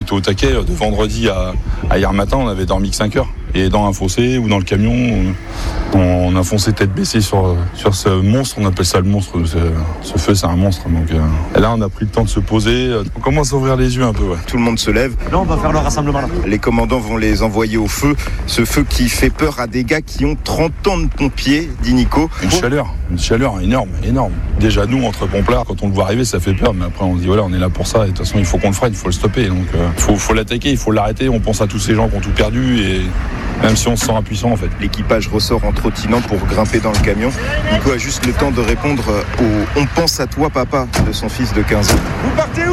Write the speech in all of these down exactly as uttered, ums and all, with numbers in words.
était au taquet. De vendredi à, à hier matin, on avait dormi que cinq heures. Et dans un fossé ou dans le camion, on a foncé tête baissée sur, sur ce monstre. On appelle ça le monstre. Ce, ce feu, c'est un monstre. Donc euh, là, on a pris le temps de se poser. On commence à ouvrir les yeux un peu. Ouais. Tout le monde se lève. Là, on va faire le rassemblement. Là. Les commandants vont les envoyer au feu. Ce feu qui fait peur à des gars qui ont trente ans de pompiers, dit Nico. Une chaleur, une chaleur énorme, énorme. Déjà, nous, entre pomplards, quand on le voit arriver, ça fait peur. Mais après, on se dit, voilà, on est là pour ça. Et de toute façon, il faut qu'on le freine, il faut le stopper. Donc, il euh, faut, faut l'attaquer, il faut l'arrêter. On pense à tous ces gens qui ont tout perdu. Et même si on se sent impuissant, en fait. L'équipage ressort en trottinant pour grimper dans le camion. Nico a juste le temps de répondre au « On pense à toi, papa » de son fils de quinze ans. Vous partez où ?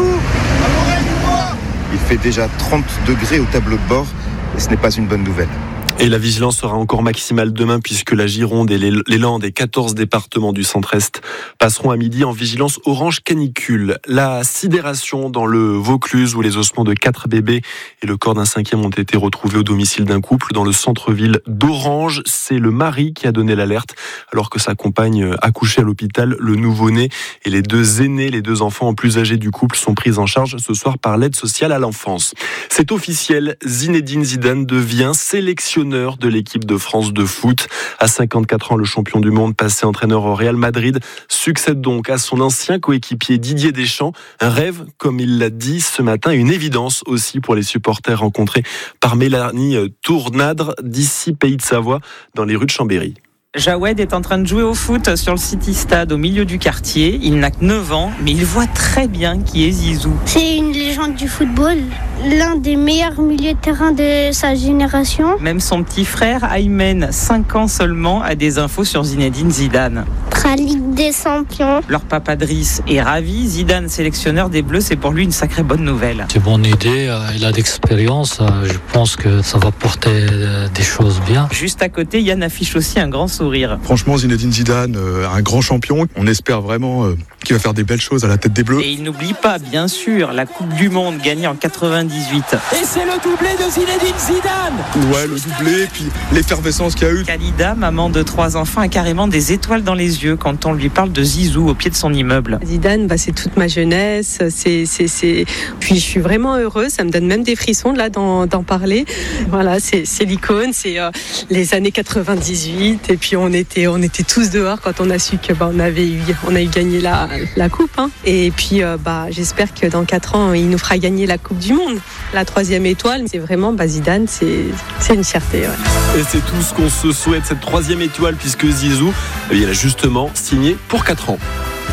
Il fait déjà trente degrés au tableau de bord et ce n'est pas une bonne nouvelle. Et la vigilance sera encore maximale demain puisque la Gironde et les Landes et quatorze départements du centre-est passeront à midi en vigilance orange canicule. La sidération dans le Vaucluse où les ossements de quatre bébés et le corps d'un cinquième ont été retrouvés au domicile d'un couple dans le centre-ville d'Orange. C'est le mari qui a donné l'alerte alors que sa compagne accouchait à l'hôpital. Le nouveau-né et les deux aînés, les deux enfants plus âgés du couple sont pris en charge ce soir par l'aide sociale à l'enfance. C'est officiel, Zinedine Zidane devient sélectionneur de l'équipe de France de foot. À cinquante-quatre ans, le champion du monde, passé entraîneur au Real Madrid, succède donc à son ancien coéquipier Didier Deschamps. Un rêve, comme il l'a dit ce matin, une évidence aussi pour les supporters rencontrés par Mélanie Tournadre d'ici Pays de Savoie dans les rues de Chambéry. Jawed est en train de jouer au foot sur le City Stade au milieu du quartier. Il n'a que neuf ans, mais il voit très bien qui est Zizou. C'est une légende du football, l'un des meilleurs milieux de terrain de sa génération. Même son petit frère, Aymen, cinq ans seulement, a des infos sur Zinedine Zidane. La Ligue des Champions. Leur papa Driss est ravi. Zidane, sélectionneur des Bleus, c'est pour lui une sacrée bonne nouvelle. C'est une bonne idée, il a d'expérience. Je pense que ça va porter des choses bien. Juste à côté, Yann affiche aussi un grand sourire. Franchement, Zinedine Zidane, euh, un grand champion. On espère vraiment euh, qu'il va faire des belles choses à la tête des Bleus. Et il n'oublie pas, bien sûr, la Coupe du Monde gagnée en quatre-vingt-dix-huit. Et c'est le doublé de Zinedine Zidane. Ouais, le doublé, puis l'effervescence qu'il y a eu. Khalida, maman de trois enfants, a carrément des étoiles dans les yeux quand on lui parle de Zizou au pied de son immeuble. Zidane, bah, c'est toute ma jeunesse. C'est, c'est, c'est... Puis je suis vraiment heureuse. Ça me donne même des frissons là d'en, d'en parler. Voilà, c'est, c'est l'icône. C'est euh, les années quatre-vingt-dix-huit. Et puis on était, on était tous dehors quand on a su que bah, on avait eu, on a eu gagné la, la coupe. Hein. Et puis euh, bah, j'espère que dans quatre ans, il nous fera gagner la Coupe du Monde. La troisième étoile, c'est vraiment bah, Zidane, c'est, c'est une fierté. Ouais. Et c'est tout ce qu'on se souhaite, cette troisième étoile, puisque Zizou, il a justement signé pour quatre ans.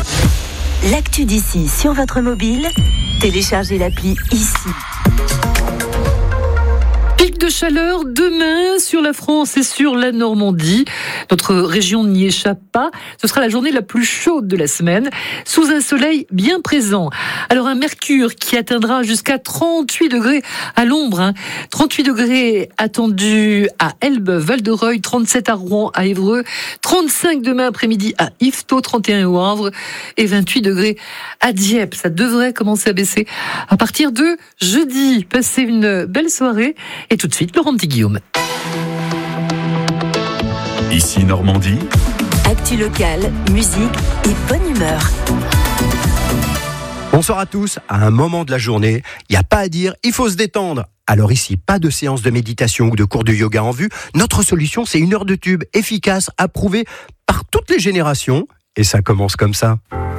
L'actu d'ici sur votre mobile, téléchargez l'appli ici. Pic de chaleur demain sur la France et sur la Normandie. Notre région n'y échappe pas. Ce sera la journée la plus chaude de la semaine, sous un soleil bien présent. Alors un mercure qui atteindra jusqu'à trente-huit degrés à l'ombre. Hein. trente-huit degrés attendus à Elbeuf, Val-de-Reuil, trente-sept à Rouen, à Évreux, trente-cinq demain après-midi à Yvetot, trente et un au Havre et vingt-huit degrés à Dieppe. Ça devrait commencer à baisser à partir de jeudi. Passez une belle soirée. Et tout de suite, Laurent Petit Guillaume. Ici Normandie. Actu locale, musique et bonne humeur. Bonsoir à tous. À un moment de la journée, il n'y a pas à dire, il faut se détendre. Alors ici, pas de séance de méditation ou de cours de yoga en vue. Notre solution, c'est une heure de tube efficace, approuvée par toutes les générations. Et ça commence comme ça.